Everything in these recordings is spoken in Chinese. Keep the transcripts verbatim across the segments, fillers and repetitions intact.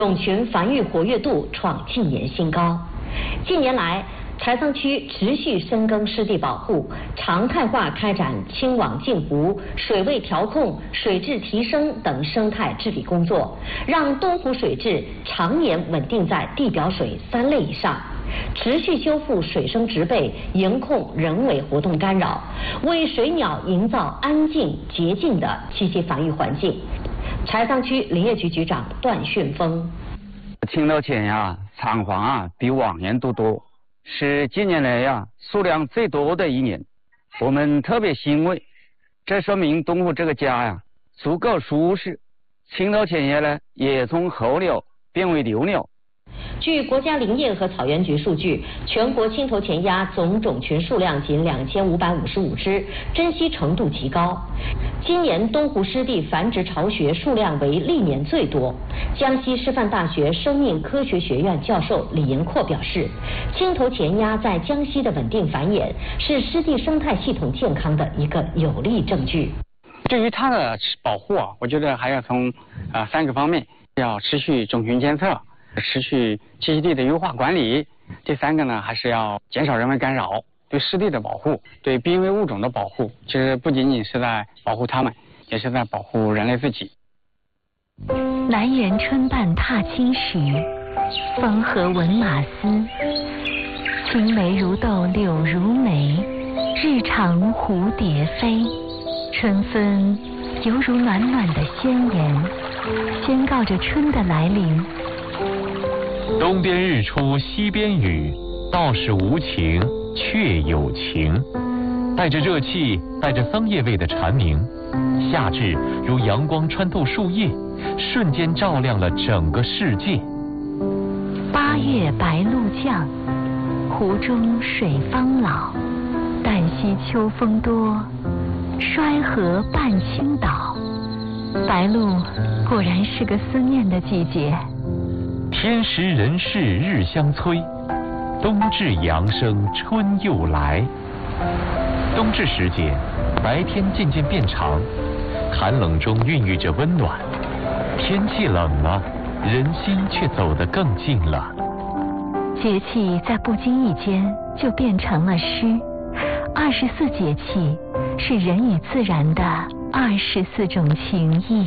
种群繁育活跃度创近年新高。近年来，柴桑区持续深耕湿地保护，常态化开展清网净湖、水位调控、水质提升等生态治理工作，让东湖水质常年稳定在地表水三类以上。持续修复水生植被，迎控人为活动干扰，为水鸟营造安静洁净的栖息繁育环境。柴桑区林业局局长段旋峰： 青岛前呀，产黄啊比往年都多，是近年来呀数量最多的一年。我们特别欣慰，这说明东湖这个家呀足够舒适。青岛前叶呢也从候鸟变为留鸟。 据国家林业和草原局数据，全国青头前鸭总种群数量仅两千五百五十五只，珍稀程度极高。今年东湖湿地繁殖巢穴数量为历年最多。江西师范大学生命科学学院教授李银阔表示，青头前鸭在江西的稳定繁衍，是湿地生态系统健康的一个有力证据。 对于它的保护啊，我觉得还要从啊、呃、三个方面，要持续种群监测，持续栖息地的优化管理。第三个呢，还是要减少人为干扰，对湿地的保护，对濒危物种的保护，其实不仅仅是在保护它们，也是在保护人类自己。 南园春半踏青时，风和闻马嘶。青梅如豆柳如眉，日长蝴蝶飞。春分犹如暖暖的宣言，宣告着春的来临。 东边日出西边雨，道是无晴却有晴。带着热气，带着桑叶味的蝉鸣，夏至如阳光穿透树叶，瞬间照亮了整个世界。 八月白露降，湖中水方老。旦夕秋风多，衰河半倾倒。白露果然是个思念的季节。 天时人事日相催，冬至阳生春又来。冬至时节，白天渐渐变长，寒冷中孕育着温暖。天气冷了，人心却走得更近了。 节气在不经意间就变成了诗。二十四节气是人与自然的二十四种情谊。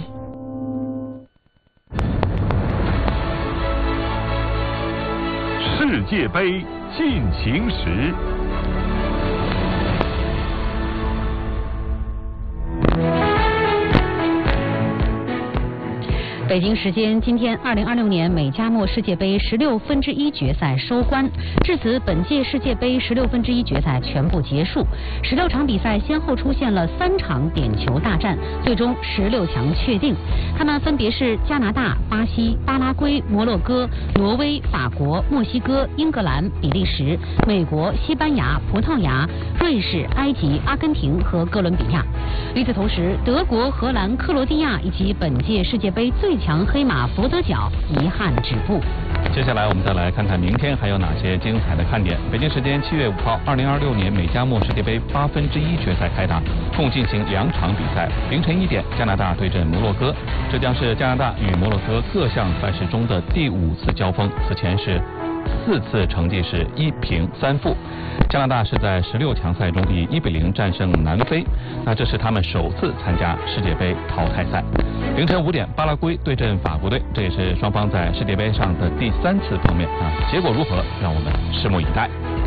世界杯进行时。 北京时间今天，二零二六年美加墨世界杯十六分之一决赛收官。至此，本届世界杯十六分之一决赛全部结束。十六场比赛先后出现了三场点球大战，最终十六强确定。他们分别是加拿大、巴西、巴拉圭、摩洛哥、挪威、法国、墨西哥、英格兰、比利时、美国、西班牙、葡萄牙、瑞士、埃及、阿根廷和哥伦比亚。与此同时，德国、荷兰、克罗地亚以及本届世界杯最强黑马佛得角遗憾止步。 接下来我们再来看看明天还有哪些精彩的看点。北京时间七月五号，二零二六年美加墨世界杯八分之一决赛开打，共进行两场比赛。凌晨一点，加拿大对阵摩洛哥，这将是加拿大与摩洛哥各项赛事中的第五次交锋，此前是四次成绩是一平三负。加拿大是在十六强赛中以一比零战胜南非，那这是他们首次参加世界杯淘汰赛。凌晨五点，巴拉圭对阵法国队，这也是双方在世界杯上的第三次碰面啊，结果如何，让我们拭目以待。